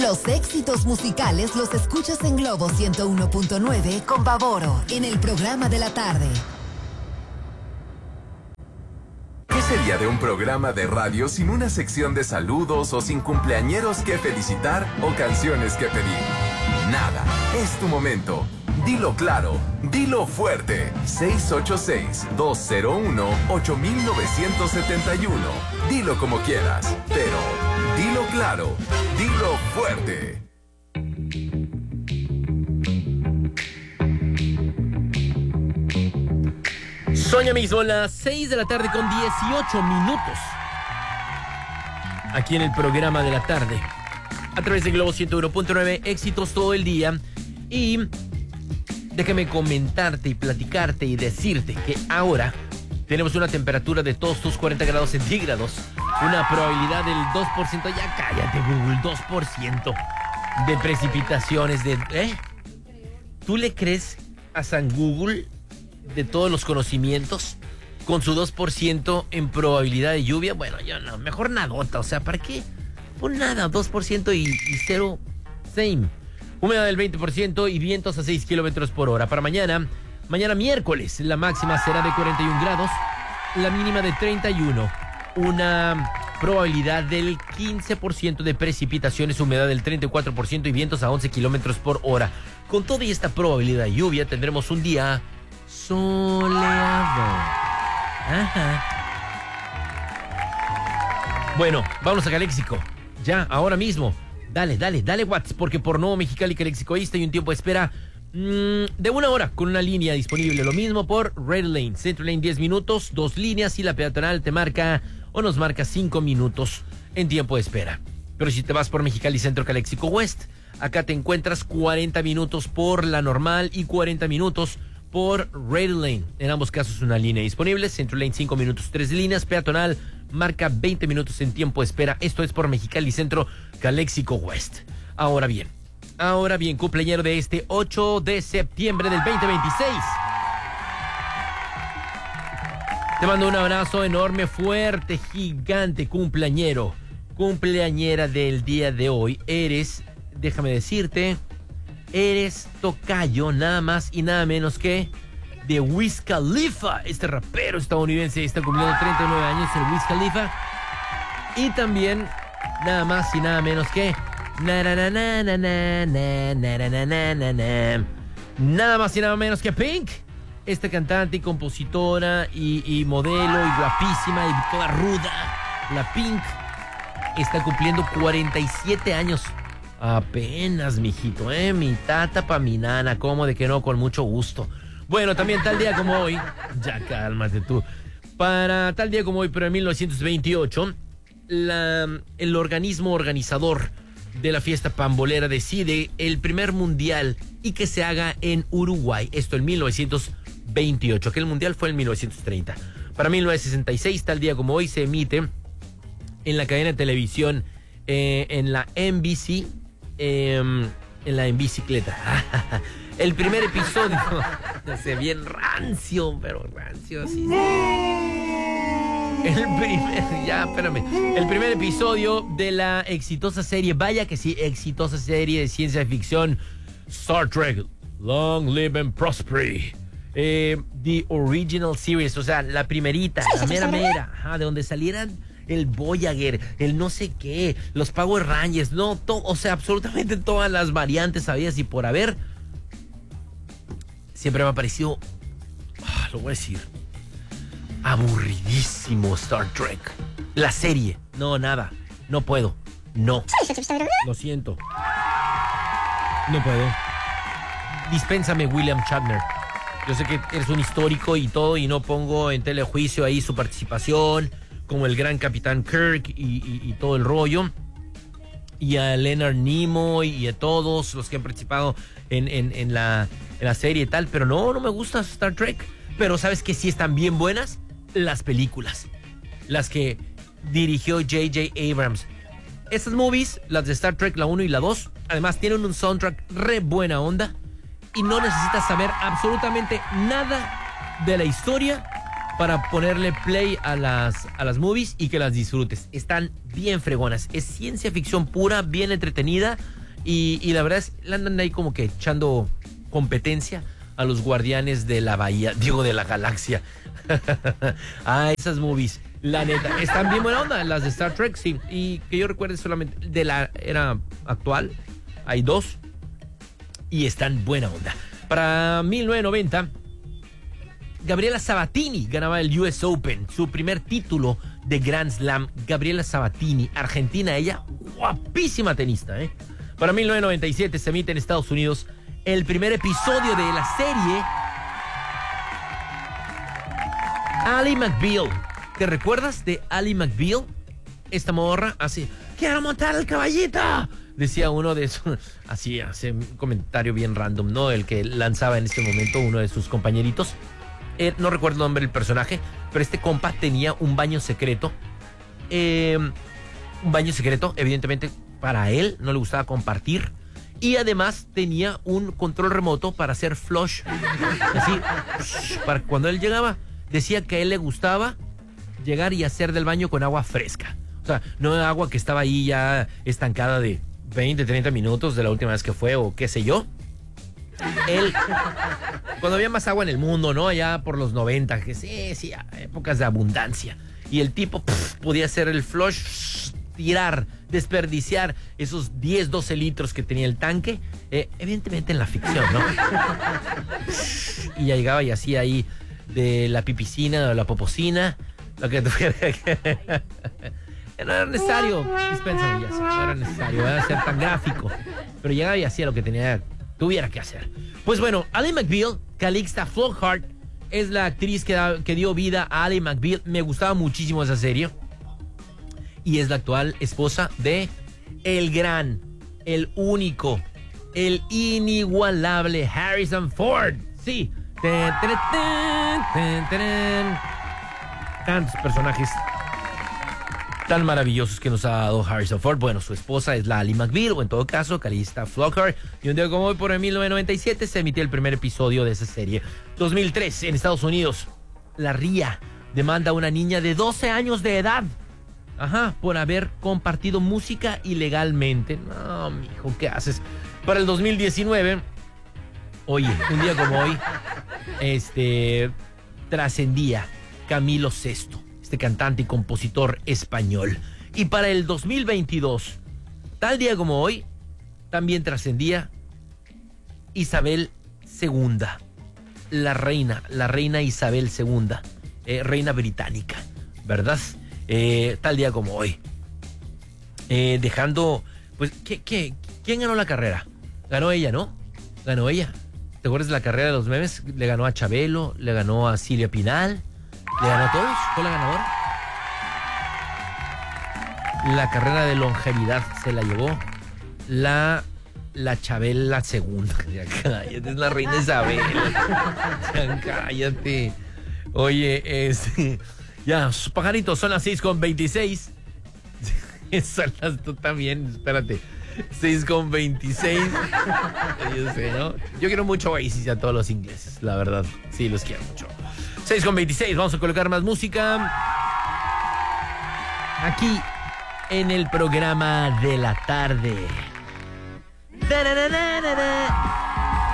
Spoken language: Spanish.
Los éxitos musicales los escuchas en Globo 101.9 con Baboro, en el programa de la tarde. ¿Qué sería de un programa de radio sin una sección de saludos o sin cumpleañeros que felicitar o canciones que pedir? Nada, es tu momento. Dilo claro, dilo fuerte. 686-201-8971. Dilo como quieras, pero dilo claro, dilo fuerte. Son ya mismo las 6 de la tarde con 18 minutos. Aquí en el programa de la tarde. A través de Globo 101.9, éxitos todo el día. Y déjame comentarte y platicarte y decirte que ahora tenemos una temperatura de todos tus 40 grados centígrados. Una probabilidad del 2%. Ya cállate, Google, 2% de precipitaciones. ¿Tú le crees a San Google de todos los conocimientos con su 2% en probabilidad de lluvia? Bueno, yo no, mejor nadota, o sea, ¿para qué? Pues nada, 2% y cero, same. Humedad del 20% y vientos a 6 kilómetros por hora. Para mañana miércoles, la máxima será de 41 grados, la mínima de 31. Una probabilidad del 15% de precipitaciones, humedad del 34% y vientos a 11 kilómetros por hora. Con toda esta probabilidad de lluvia, tendremos un día soleado. Ajá. Bueno, vámonos a Caléxico. Ya, ahora mismo. Dale, WhatsApp, porque por Nuevo Mexicali, Caléxico East hay un tiempo de espera de 1 hora con una línea disponible. Lo mismo por Red Lane. Central Lane 10 minutos, 2 líneas y la peatonal te marca o nos marca 5 minutos en tiempo de espera. Pero si te vas por Mexicali Centro, Caléxico West, acá te encuentras 40 minutos por la normal y 40 minutos por Red Lane. En ambos casos una línea disponible. Central Lane 5 minutos, 3 líneas. Peatonal marca 20 minutos en tiempo de espera. Esto es por Mexicali Centro, Caléxico West. Ahora bien, cumpleañero de este 8 de septiembre del 2026. Te mando un abrazo enorme, fuerte, gigante, cumpleañero. Cumpleañera del día de hoy. Déjame decirte, eres tocayo nada más y nada menos que de Wiz Khalifa. Este rapero estadounidense está cumpliendo 39 años, el Wiz Khalifa. Y también nada más y nada menos que nada más y nada menos que Pink. Esta cantante y compositora y modelo y guapísima y toda ruda, la Pink, está cumpliendo 47 años. Apenas, mijito, mi tata pa' mi nana, ¿cómo de que no? Con mucho gusto. Bueno, también tal día como hoy, ya cálmate tú, para tal día como hoy, pero en 1928, el organismo organizador de la fiesta pambolera decide el primer mundial y que se haga en Uruguay, esto en 1928, que el mundial fue en 1930. Para 1966, tal día como hoy, se emite en la cadena de televisión, en la NBC, en la en bicicleta. El primer episodio, no sé, bien rancio, pero rancio así. El primer episodio de la exitosa serie, vaya que sí, exitosa serie de ciencia ficción, Star Trek, Long Live and Prosper. The Original Series, o sea, la primerita, la mera, de donde salieran el Voyager, el no sé qué, los Power Rangers, o sea, absolutamente todas las variantes habidas y por haber. Siempre me ha parecido, lo voy a decir, aburridísimo Star Trek. La serie, nada, no puedo, no. Lo siento. No puedo. Dispénsame, William Shatner. Yo sé que eres un histórico y todo, y no pongo en telejuicio ahí su participación como el gran Capitán Kirk y todo el rollo. Y a Leonard Nimoy y a todos los que han participado en la serie y tal. Pero no me gusta Star Trek. Pero ¿sabes que sí están bien buenas? Las películas. Las que dirigió J.J. Abrams. Estas movies, las de Star Trek, la 1 y la 2, además tienen un soundtrack re buena onda. Y no necesitas saber absolutamente nada de la historia para ponerle play a las movies y que las disfrutes. Están bien fregonas. Es ciencia ficción pura, bien entretenida y la verdad es le andan ahí como que echando competencia a los Guardianes de la Bahía, digo de la Galaxia. Esas movies, la neta, están bien buena onda. Las de Star Trek, sí. Y que yo recuerde solamente de la era actual, hay 2 y están buena onda. Para 1990, Gabriela Sabatini ganaba el US Open, su primer título de Grand Slam. Gabriela Sabatini, argentina, ella, guapísima tenista, ¿eh? Para 1997 se emite en Estados Unidos el primer episodio de la serie Ally McBeal. ¿Te recuerdas de Ally McBeal? Esta morra así, quiero montar el caballito, decía uno de esos, así hace un comentario bien random, ¿no? El que lanzaba en este momento uno de sus compañeritos. No recuerdo el nombre del personaje, pero este compa tenía un baño secreto. Un baño secreto, evidentemente, para él no le gustaba compartir. Y además tenía un control remoto para hacer flush. Así, para cuando él llegaba, decía que a él le gustaba llegar y hacer del baño con agua fresca. O sea, no agua que estaba ahí ya estancada de 20, 30 minutos de la última vez que fue o qué sé yo. Él, cuando había más agua en el mundo, ¿no? Allá por los 90, que sí, épocas de abundancia. Y el tipo podía hacer el flush, tirar, desperdiciar esos 10, 12 litros que tenía el tanque. Evidentemente en la ficción, ¿no? Y ya llegaba y hacía ahí de la pipicina o la poposina, lo que tuviera que... No era necesario, dispénsame, ya, no era necesario ser tan gráfico. Pero llegaba y hacía lo que tuviera que hacer. Pues bueno, Ally McBeal, Calixta Flockhart, es la actriz que dio vida a Ally McBeal. Me gustaba muchísimo esa serie. Y es la actual esposa de el gran, el único, el inigualable Harrison Ford. Sí. Tantos personajes tan maravillosos que nos ha dado Harrison Ford. Bueno, su esposa es la Ally McBeal, o en todo caso, Calista Flockhart. Y un día como hoy, por el 1997, se emitió el primer episodio de esa serie. 2003, en Estados Unidos, la RIA demanda a una niña de 12 años de edad. Por haber compartido música ilegalmente. No, mijo, ¿qué haces? Para el 2019, oye, un día como hoy, trascendía Camilo VI, este cantante y compositor español. Y para el 2022, tal día como hoy, también trascendía Isabel II, la reina Isabel II, reina británica, ¿verdad? Tal día como hoy. Dejando, pues, ¿quién ganó la carrera? Ganó ella, ¿no? Ganó ella. ¿Te acuerdas de la carrera de los memes? Le ganó a Chabelo, le ganó a Silvia Pinal, le ganó a todos, fue la ganadora. La carrera de longevidad se la llevó la Chabela II. Ya cállate, es la reina Isabel. Ya cállate. Oye, ya, pajaritos, son las 6:26. Son las, tú también, espérate. 6:26. Yo sé, ¿no? Yo quiero mucho Oasis y a todos los ingleses, la verdad. Sí, los quiero mucho. 6:26, vamos a colocar más música. Aquí en el programa de la tarde.